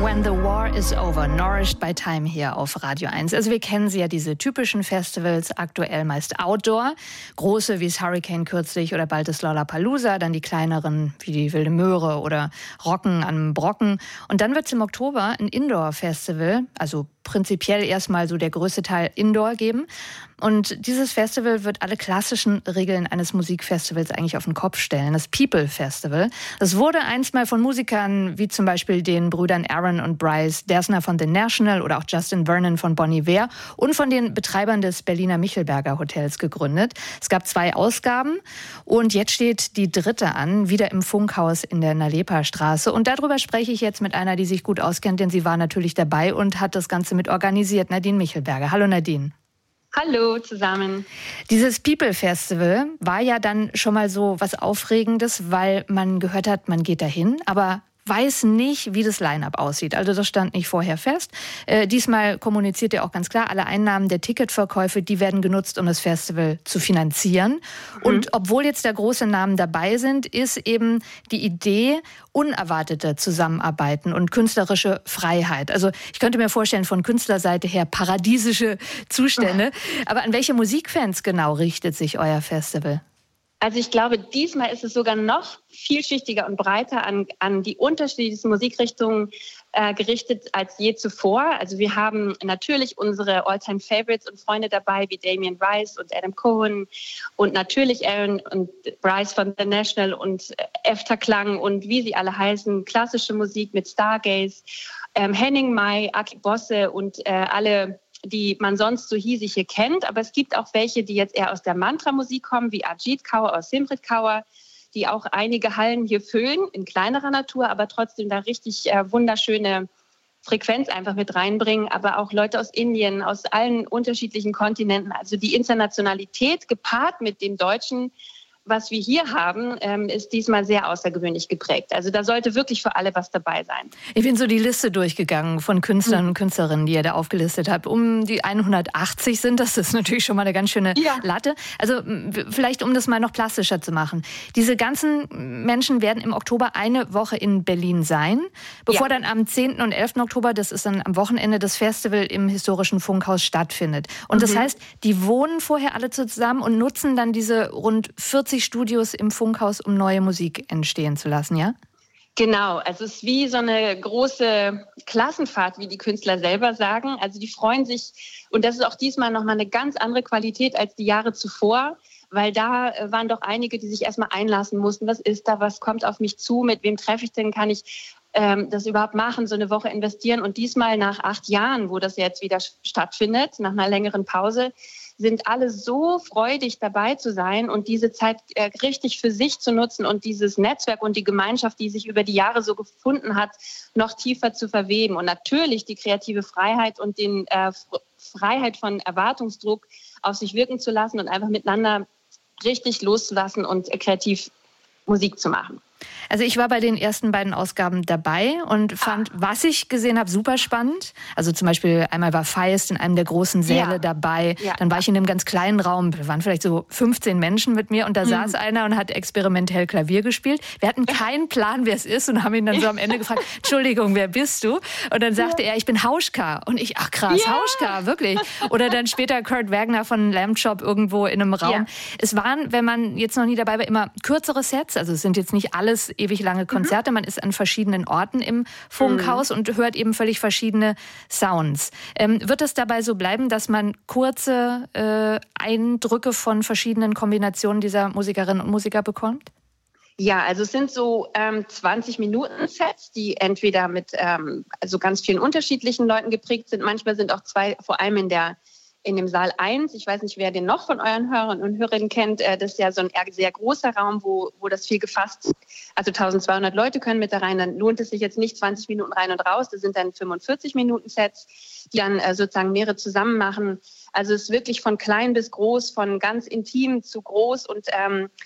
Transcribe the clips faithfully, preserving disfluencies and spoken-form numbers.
When the War is Over, Nourished by Time hier auf Radio eins. Also wir kennen sie ja, diese typischen Festivals, aktuell meist Outdoor. Große wie das Hurricane kürzlich oder bald das Lollapalooza, dann die kleineren wie die Wilde Möhre oder Rocken am Brocken. Und dann wird es im Oktober ein Indoor-Festival, also prinzipiell erstmal so der größte Teil Indoor geben. Und dieses Festival wird alle klassischen Regeln eines Musikfestivals eigentlich auf den Kopf stellen. Das People Festival. Das wurde einst mal von Musikern wie zum Beispiel den Brüdern Aaron und Bryce Dessner von The National oder auch Justin Vernon von Bon Iver und von den Betreibern des Berliner Michelberger Hotels gegründet. Es gab zwei Ausgaben und jetzt steht die dritte an, wieder im Funkhaus in der Nalepa-Straße. Und darüber spreche ich jetzt mit einer, die sich gut auskennt, denn sie war natürlich dabei und hat das Ganze mit organisiert, Nadine Michelberger. Hallo Nadine. Hallo zusammen. Dieses People Festival war ja dann schon mal so was Aufregendes, weil man gehört hat, man geht dahin, aber weiß nicht, wie das Line-up aussieht. Also das stand nicht vorher fest. Äh, diesmal kommuniziert er auch ganz klar, alle Einnahmen der Ticketverkäufe, die werden genutzt, um das Festival zu finanzieren. Mhm. Und obwohl jetzt da große Namen dabei sind, ist eben die Idee unerwartete Zusammenarbeiten und künstlerische Freiheit. Also ich könnte mir vorstellen, von Künstlerseite her paradiesische Zustände. Aber an welche Musikfans genau richtet sich euer Festival? Also ich glaube, diesmal ist es sogar noch vielschichtiger und breiter an, an die unterschiedlichsten Musikrichtungen äh, gerichtet als je zuvor. Also wir haben natürlich unsere All-Time-Favorites und Freunde dabei, wie Damien Rice und Adam Cohen und natürlich Aaron und Bryce von The National und Efterklang und wie sie alle heißen, klassische Musik mit Stargaze, ähm, Henning Mai, Aki Bosse und äh, alle, die man sonst so hiesig hier kennt. Aber es gibt auch welche, die jetzt eher aus der Mantra-Musik kommen, wie Ajit Kaur aus Simrit Kaur, die auch einige Hallen hier füllen, in kleinerer Natur, aber trotzdem da richtig äh, wunderschöne Frequenz einfach mit reinbringen. Aber auch Leute aus Indien, aus allen unterschiedlichen Kontinenten. Also die Internationalität gepaart mit dem Deutschen, was wir hier haben, ähm, ist diesmal sehr außergewöhnlich geprägt. Also da sollte wirklich für alle was dabei sein. Ich bin so die Liste durchgegangen von Künstlern und Künstlerinnen, die ihr da aufgelistet habt. Um die hundertachtzig sind das. Das ist natürlich schon mal eine ganz schöne ja. Latte. Also vielleicht, um das mal noch plastischer zu machen. Diese ganzen Menschen werden im Oktober eine Woche in Berlin sein, bevor ja. dann am zehnten und elften Oktober, das ist dann am Wochenende, das Festival im historischen Funkhaus stattfindet. Und mhm. das heißt, die wohnen vorher alle zusammen und nutzen dann diese rund vierzig Studios im Funkhaus, um neue Musik entstehen zu lassen, ja? Genau, also es ist wie so eine große Klassenfahrt, wie die Künstler selber sagen. Also die freuen sich, und das ist auch diesmal nochmal eine ganz andere Qualität als die Jahre zuvor, weil da waren doch einige, die sich erstmal einlassen mussten. Was ist da, was kommt auf mich zu, mit wem treffe ich denn, kann ich ähm, das überhaupt machen, so eine Woche investieren? Und diesmal nach acht Jahren, wo das jetzt wieder stattfindet, nach einer längeren Pause, sind alle so freudig dabei zu sein und diese Zeit äh, richtig für sich zu nutzen und dieses Netzwerk und die Gemeinschaft, die sich über die Jahre so gefunden hat, noch tiefer zu verweben. Und natürlich die kreative Freiheit und den äh, Freiheit von Erwartungsdruck auf sich wirken zu lassen und einfach miteinander richtig loszulassen und äh, kreativ Musik zu machen. Also ich war bei den ersten beiden Ausgaben dabei und fand, ah. was ich gesehen habe, super spannend. Also zum Beispiel einmal war Feist in einem der großen Säle ja. dabei. Ja. Dann war ich in einem ganz kleinen Raum, da waren vielleicht so fünfzehn Menschen mit mir und da mhm. saß einer und hat experimentell Klavier gespielt. Wir hatten keinen Plan, wer es ist und haben ihn dann so am Ende gefragt, Entschuldigung, wer bist du? Und dann sagte ja. er, ich bin Hauschka. Und ich, ach krass, ja. Hauschka, wirklich. Oder dann später Kurt Wagner von Lamb Chop irgendwo in einem Raum. Ja. Es waren, wenn man jetzt noch nie dabei war, immer kürzere Sets. Also es sind jetzt nicht alles ewig lange Konzerte. Mhm. Man ist an verschiedenen Orten im Funkhaus mhm. und hört eben völlig verschiedene Sounds. Ähm, wird es dabei so bleiben, dass man kurze äh, Eindrücke von verschiedenen Kombinationen dieser Musikerinnen und Musiker bekommt? Ja, also es sind so ähm, zwanzig-Minuten-Sets, die entweder mit ähm, also ganz vielen unterschiedlichen Leuten geprägt sind. Manchmal sind auch zwei, vor allem in der in dem Saal eins, ich weiß nicht, wer den noch von euren Hörern und Hörerinnen kennt, das ist ja so ein sehr großer Raum, wo, wo das viel gefasst, also eintausendzweihundert Leute können mit da rein, dann lohnt es sich jetzt nicht zwanzig Minuten rein und raus, das sind dann fünfundvierzig-Minuten-Sets, die dann äh, sozusagen mehrere zusammen machen. Also es ist wirklich von klein bis groß, von ganz intim zu groß und ähm,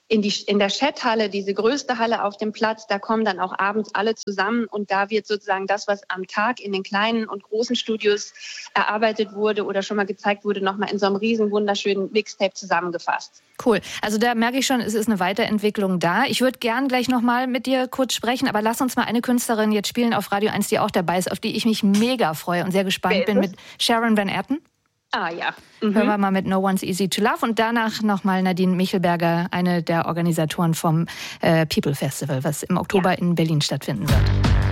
in, die, in der Chat-Halle, diese größte Halle auf dem Platz, da kommen dann auch abends alle zusammen und da wird sozusagen das, was am Tag in den kleinen und großen Studios erarbeitet wurde oder schon mal gezeigt wurde, nochmal in so einem riesen, wunderschönen Mixtape zusammengefasst. Cool. Also da merke ich schon, es ist eine Weiterentwicklung da. Ich würde gern gleich nochmal mit dir kurz sprechen, aber lass uns mal eine Künstlerin jetzt spielen auf Radio eins, die auch dabei ist, auf die ich mich mega freue und sehr gespannt bin, mit Sharon Van Etten. Ah ja. Mhm. Hören wir mal mit No One's Easy to Love und danach nochmal Nadine Michelberger, eine der Organisatoren vom äh, People Festival, was im Oktober ja. in Berlin stattfinden wird.